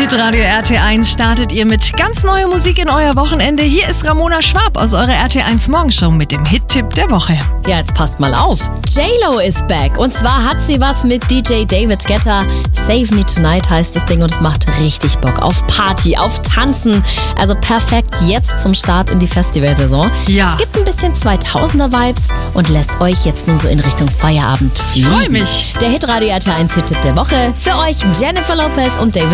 Hitradio RT1 startet ihr mit ganz neuer Musik in euer Wochenende. Hier ist Ramona Schwab aus eurer RT1 Morgenshow mit dem Hit-Tipp der Woche. Ja, jetzt passt mal auf. J-Lo ist back. Und zwar hat sie was mit DJ David Guetta. Save Me Tonight heißt das Ding und es macht richtig Bock auf Party, auf Tanzen. Also perfekt jetzt zum Start in die Festivalsaison. Ja. Es gibt ein bisschen 2000er-Vibes und lässt euch jetzt nur so in Richtung Feierabend fliegen. Ich freu mich. Der Hitradio RT1 Hit-Tipp der Woche. Für euch Jennifer Lopez und David